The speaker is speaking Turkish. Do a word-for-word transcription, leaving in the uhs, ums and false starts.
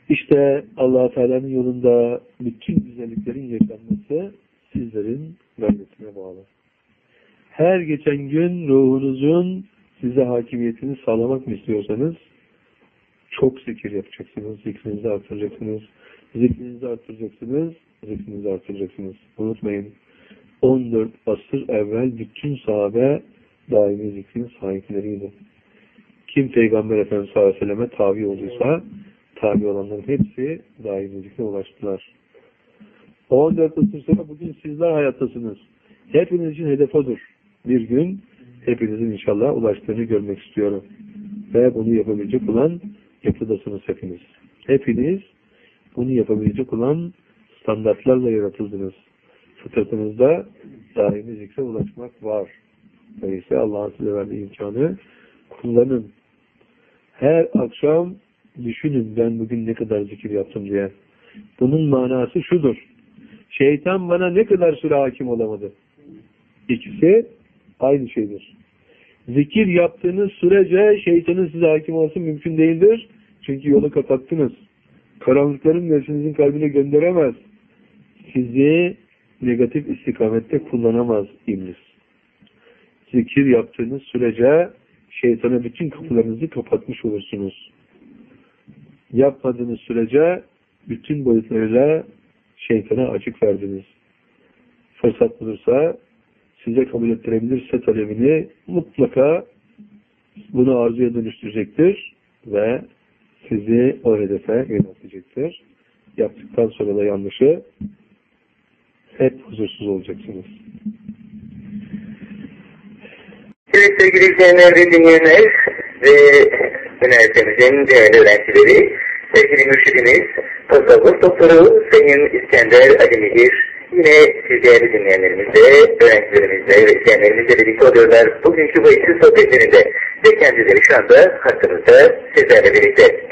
İşte Allah Teala'nın yolunda bütün güzelliklerin yaşanması sizlerin gayretine bağlı. Her geçen gün ruhunuzun size hakimiyetini sağlamak mı istiyorsanız çok zikir yapacaksınız, zikrinizi artıracaksınız, zikrinizi artıracaksınız, zikrinizi artıracaksınız. Unutmayın, on dört asır evvel bütün sahabe daimi zikrin sahipleriydi. Kim Peygamber Efendimiz sallallahu aleyhi ve selleme tabi olduysa, tabi olanların hepsi daimi zikre ulaştılar. on dört asır sonra bugün sizler hayattasınız. Hepiniz için hedef odur. Bir gün hepinizin inşallah ulaştığını görmek istiyorum. Ve bunu yapabilecek olan yapıdasınız hepiniz. Hepiniz bunu yapabilecek olan standartlarla yaratıldınız. Fıtratınızda daimi zikre ulaşmak var. Dolayısıyla Allah'ın size verdiği imkanı kullanın. Her akşam düşünün ben bugün ne kadar zikir yaptım diye. Bunun manası şudur. Şeytan bana ne kadar süre hakim olamadı. İkisi aynı şeydir. Zikir yaptığınız sürece şeytanın size hakim olması mümkün değildir. Çünkü yolu kapattınız. Karanlıkların nefsinizin kalbine gönderemez. Sizi negatif istikamette kullanamaz iblis. Zikir yaptığınız sürece şeytana bütün kapılarınızı kapatmış olursunuz. Yapmadığınız sürece bütün boyutlarıyla şeytana açık verdiniz. Fırsat bulursa size kabul ettirebilirse talebini mutlaka bunu arzuya dönüştürecektir ve sizi o hedefe yöneltecektir. Yaptıktan sonra da yanlışı hep huzursuz olacaksınız. Evet sevgili izleyenler ve dinleyenler ve üniversitemizin değerli öğrencileri, sevgili mürşidimiz tasavvuf doktoru Sayın İskender Ali Mihir yine siz değerli dinleyenlerimizle, öğrencilerimizle ve izleyenlerimizle birlikte oluyorlar. Bugünkü bu eşsiz sohbetlerinde ve kendileri şu anda hakkımızda sizlerle birlikte.